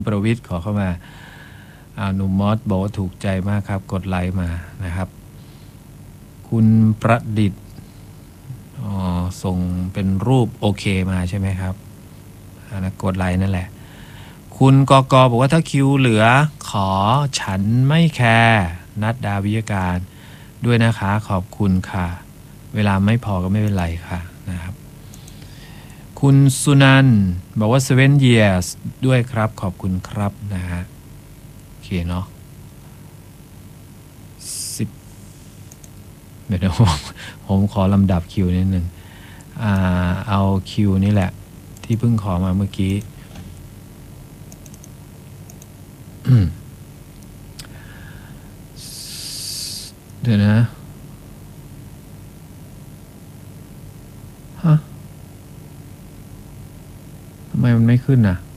ประวิทย์ขอเข้ามาหนุ่มมอสบอกว่าถูกใจมากครับกดไลค์มานะครับคุณประดิษฐ์ส่งเป็นรูปโอเคมาใช่ไหมครับนะกดไลค์นั่นแหละคุณกกบอกว่าถ้าคิวเหลือขอฉันไม่แคร์นัดดาวิยการด้วยนะคะขอบคุณค่ะเวลาไม่พอก็ไม่เป็นไรค่ะนะครับคุณสุนันท์บอกว่า7 years ด้วยครับขอบคุณครับนะฮะโอเคเนาะ10เดี๋ยวผมขอลำดับคิวนิดนึงเอาคิวนี่แหละที่เพิ่งขอมาเมื่อกี้เดี๋ยวนะฮะทำไมมันไม่ขึ้นน่ะ